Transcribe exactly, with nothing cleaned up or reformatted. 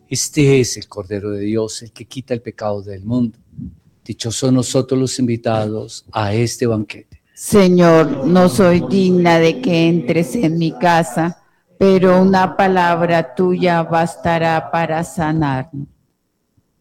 Este es el Cordero de Dios, el que quita el pecado del mundo. Dichosos nosotros los invitados a este banquete. Señor, no soy digna de que entres en mi casa, pero una palabra tuya bastará para sanarnos.